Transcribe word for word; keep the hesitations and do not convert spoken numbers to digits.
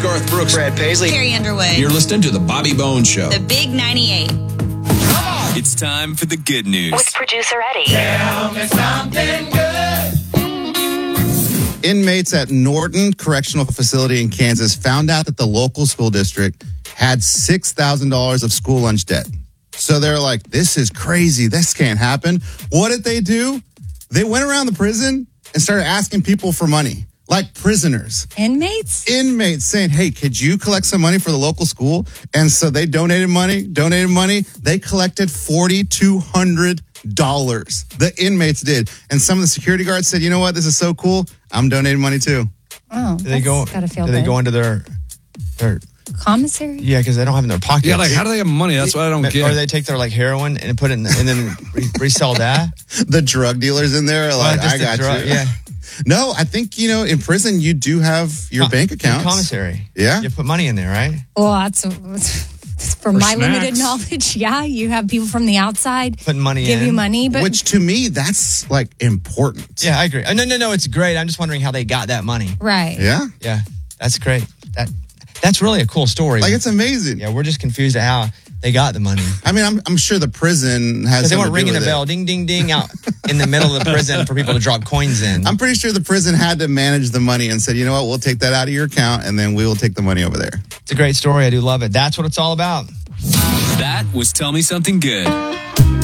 Garth Brooks, Brad Paisley, Carrie Underwood. You're listening to The Bobby Bones Show. The Big ninety-eight. It's time for the good news. With producer Eddie. Tell me something good. Inmates at Norton Correctional Facility in Kansas found out that the local school district had six thousand dollars of school lunch debt. So they're like, this is crazy. This can't happen. What did they do? They went around the prison and started asking people for money, like prisoners. Inmates? Inmates saying, hey, could you collect some money for the local school? And so they donated money, donated money. They collected four thousand two hundred dollars. The inmates did. And some of the security guards said, you know what? This is so cool. I'm donating money too. Oh, Do they go? gotta feel do good. they go into their their commissary? Yeah, because they don't have it in their pocket. Yeah, like how do they have money? That's what I don't get. Or they take their like heroin and put it in, and then re- resell that. The drug dealers in there are like, Oh, just I the got drug- you. Yeah, No, I think, you know, in prison, you do have your Co- bank accounts. commissary. Yeah. You put money in there, right? Well, that's from my snacks. limited knowledge. Yeah, you have people from the outside Putting money give in. you money, but Which to me, that's like important. Yeah, I agree. Uh, No, no, no. It's great. I'm just wondering how they got that money. right. Yeah. Yeah, that's great. That that's really a cool story. Like, it's amazing. yeah, we're just confused at how they got the money. I mean, I'm, I'm sure the prison has Because they something weren't to do ringing a with bell, it. ding, ding, ding, out in the middle of the prison for people to drop coins in. I'm pretty sure the prison had to manage the money and said, you know what, we'll take that out of your account and then we will take the money over there. It's a great story. I do love it. That's what it's all about. That was Tell Me Something Good.